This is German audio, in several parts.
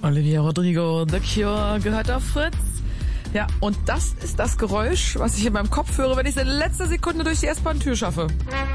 Olivia Rodrigo, The Cure, gehört auf Fritz. Ja, und das ist das Geräusch, was ich in meinem Kopf höre, wenn ich es in letzter Sekunde durch die S-Bahn-Tür schaffe.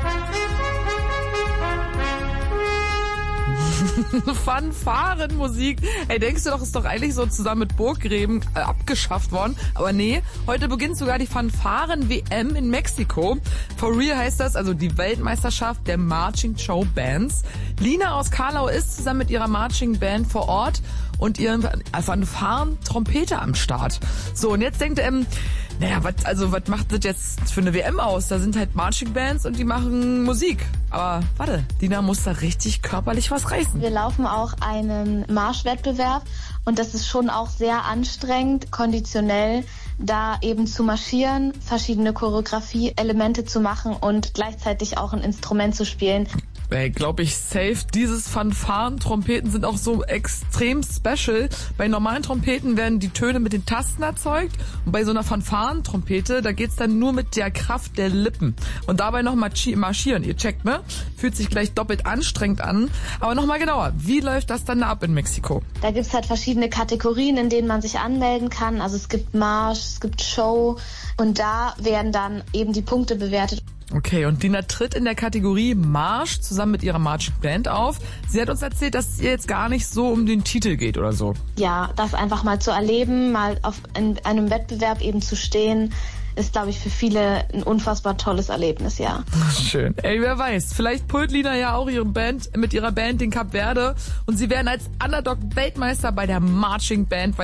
Fanfarenmusik. Ey, denkst du doch, ist doch eigentlich so zusammen mit Burggräben abgeschafft worden. Aber nee, heute beginnt sogar die Fanfaren-WM in Mexiko. For Real heißt das, also die Weltmeisterschaft der Marching Show Bands. Lina aus Karlau ist zusammen mit ihrer Marching Band vor Ort und ihren Fanfaren-Trompeter am Start. So, und jetzt denkt naja, was macht das jetzt für eine WM aus? Da sind halt Marching Bands und die machen Musik. Aber warte, Lina muss da richtig körperlich was reißen. Wir laufen auch einen Marschwettbewerb und das ist schon auch sehr anstrengend, konditionell, da eben zu marschieren, verschiedene Choreografie-Elemente zu machen und gleichzeitig auch ein Instrument zu spielen. Ey, glaub ich safe. Dieses Fanfaren, Trompeten sind auch so extrem special. Bei normalen Trompeten werden die Töne mit den Tasten erzeugt und bei so einer Fanfaren-Trompete, da geht's dann nur mit der Kraft der Lippen. Und dabei noch marschieren. Ihr checkt, ne? Fühlt sich gleich doppelt anstrengend an. Aber nochmal genauer, wie läuft das dann ab in Mexiko? Da gibt's halt verschiedene Kategorien, in denen man sich anmelden kann. Also es gibt Marsch, es gibt Show und da werden dann eben die Punkte bewertet. Okay, und Lina tritt in der Kategorie Marsch zusammen mit ihrer Marching Band auf. Sie hat uns erzählt, dass es ihr jetzt gar nicht so um den Titel geht oder so. Ja, das einfach mal zu erleben, mal in einem Wettbewerb eben zu stehen, ist, glaube ich, für viele ein unfassbar tolles Erlebnis, ja. Schön. Ey, wer weiß, vielleicht pullt Lina ja auch mit ihrer Band den Kap Verde und sie werden als Underdog Weltmeister bei der Marching Band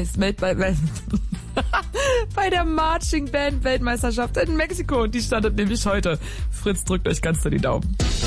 bei der Marching Band Weltmeisterschaft in Mexiko. Und die startet nämlich heute. Fritz drückt euch ganz doll die Daumen.